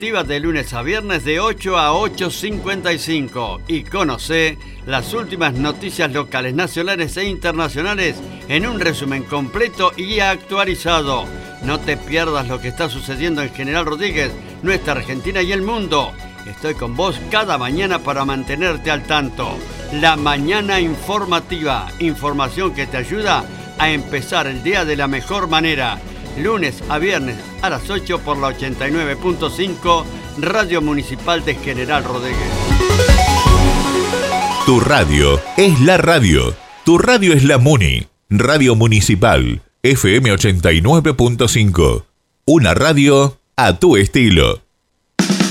De lunes a viernes de 8 a 8:55 y conoce las últimas noticias locales, nacionales e internacionales en un resumen completo y actualizado. No te pierdas lo que está sucediendo en General Rodríguez, nuestra Argentina y el mundo. Estoy con vos cada mañana para mantenerte al tanto. La Mañana Informativa, información que te ayuda a empezar el día de la mejor manera. Lunes a viernes a las 8 por la 89.5 Radio Municipal de General Rodríguez. Tu radio es la radio. Tu radio es la Muni. Radio Municipal FM 89.5. Una radio a tu estilo.